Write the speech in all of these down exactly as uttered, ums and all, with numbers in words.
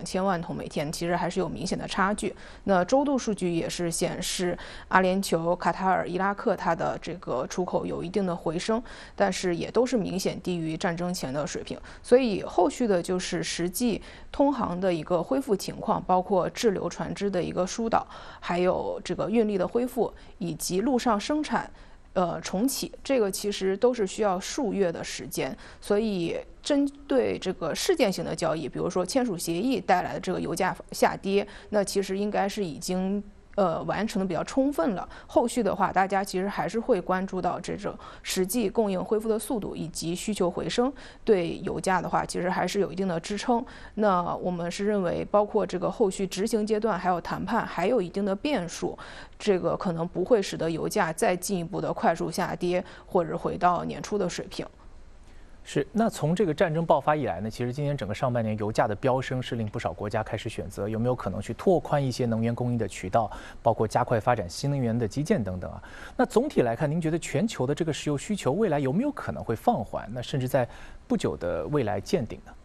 千万桶每天，其实还是有明显的差距。那周度数据也是显示，阿联酋、卡塔尔、伊拉克它的这个出口有一定的回升，但是也都是明显低于战争前的水平。所以后续的就是实际通航的一个恢复情况，包括滞留船只的一个疏导，还有这个运力的恢复，以及陆上生产。呃，重启这个其实都是需要数月的时间，所以针对这个事件性的交易，比如说签署协议带来的这个油价下跌，那其实应该是已经呃完成的比较充分了。后续的话，大家其实还是会关注到这种实际供应恢复的速度以及需求回升，对油价的话其实还是有一定的支撑。那我们是认为，包括这个后续执行阶段还有谈判，还有一定的变数。这个可能不会使得油价再进一步的快速下跌，或者回到年初的水平。 是，那从这个战争爆发以来呢，其实今年整个上半年油价的飙升是令不少国家开始选择有没有可能去拓宽一些能源供应的渠道，包括加快发展新能源的基建等等啊。那总体来看，您觉得全球的这个石油需求未来有没有可能会放缓？那甚至在不久的未来见顶呢？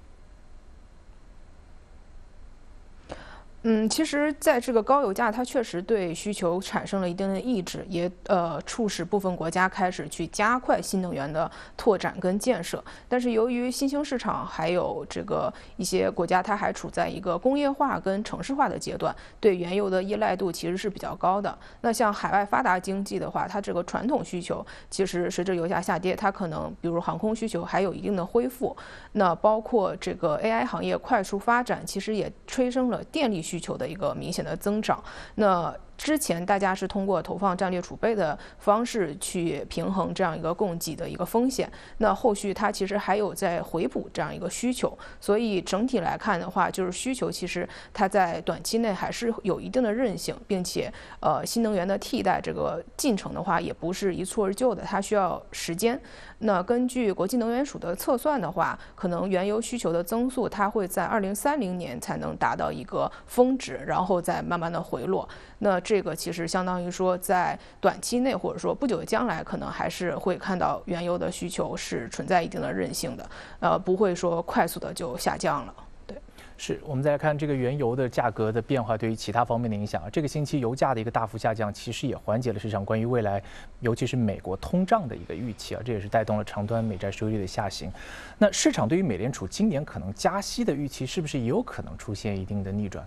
嗯，其实，在这个高油价，它确实对需求产生了一定的抑制，也呃促使部分国家开始去加快新能源的拓展跟建设。但是，由于新兴市场还有这个一些国家，它还处在一个工业化跟城市化的阶段，对原油的依赖度其实是比较高的。那像海外发达经济的话，它这个传统需求其实随着油价下跌，它可能比如航空需求还有一定的恢复。那包括这个 A I 行业快速发展，其实也催生了电力需求的一个明显的增长。那之前大家是通过投放战略储备的方式去平衡这样一个供给的一个风险，那后续它其实还有在回补这样一个需求，所以整体来看的话，就是需求其实它在短期内还是有一定的韧性，并且呃新能源的替代这个进程的话也不是一蹴而就的，它需要时间。那根据国际能源署的测算的话，可能原油需求的增速它会在二零三零年才能达到一个峰值，然后再慢慢的回落。那这个其实相当于说，在短期内或者说不久的将来，可能还是会看到原油的需求是存在一定的韧性的，呃，不会说快速的就下降了。对， 是我们再来看这个原油的价格的变化对于其他方面的影响啊。这个星期油价的一个大幅下降，其实也缓解了市场关于未来，尤其是美国通胀的一个预期啊，这也是带动了长端美债收益率的下行。那市场对于美联储今年可能加息的预期，是不是也有可能出现一定的逆转？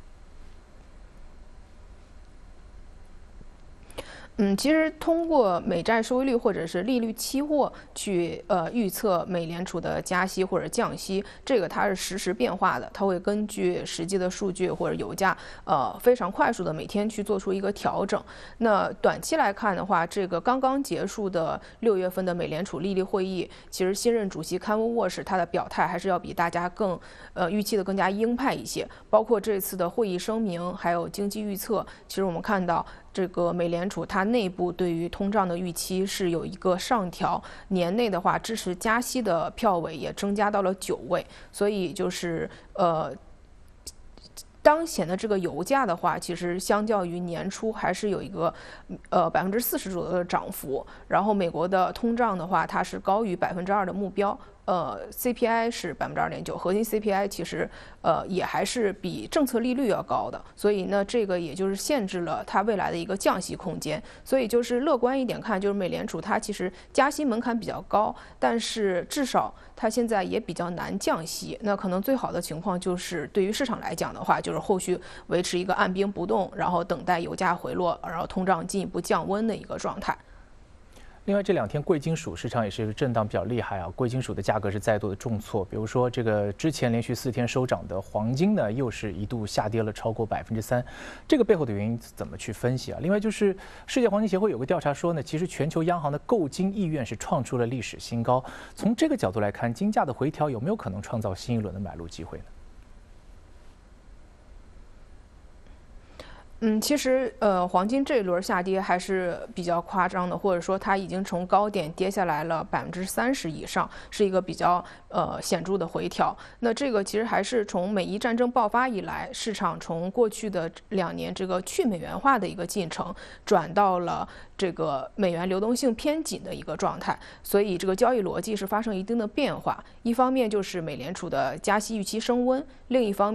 嗯，其实通过美债收益率或者是利率期货去呃预测美联储的加息或者降息，这个它是实时变化的，它会根据实际的数据或者油价呃非常快速的每天去做出一个调整。那短期来看的话，这个刚刚结束的六月份的美联储利率会议，其实新任主席康沃什他的表态还是要比大家更呃预期的更加鹰派一些，包括这次的会议声明还有经济预测，其实我们看到。这个美联储它内部对于通胀的预期是有一个上调，年内的话支持加息的票委也增加到了九位，所以就是呃。当前的这个油价的话，其实相较于年初还是有一个呃百分之四十左右的涨幅。然后美国的通胀的话，它是高于百分之二的目标。呃 ，C P I 是百分之二点九，核心 C P I 其实呃也还是比政策利率要高的，所以呢，这个也就是限制了它未来的一个降息空间。所以就是乐观一点看，就是美联储它其实加息门槛比较高，但是至少它现在也比较难降息。那可能最好的情况就是对于市场来讲的话，就是后续维持一个按兵不动，然后等待油价回落，然后通胀进一步降温的一个状态。 另外这两天贵金属市场也是震荡比较厉害啊，贵金属的价格是再度的重挫，比如说这个之前连续四天收涨的黄金呢，又是一度下跌了超过百分之三，这个背后的原因怎么去分析啊？另外就是世界黄金协会有个调查说呢，其实全球央行的购金意愿是创出了历史新高，从这个角度来看，金价的回调有没有可能创造新一轮的买入机会呢？ 嗯，其实呃，黄金这一轮下跌还是比较夸张的，或者说它已经从高点跌下来了百分之三十以上，是一个比较呃显著的回调。那这个其实还是从美伊战争爆发以来，市场从过去的两年这个去美元化的一个进程，转到了这个美元流动性偏紧的一个状态，所以这个交易逻辑是发生一定的变化。一方面就是美联储的加息预期升温，另一方面。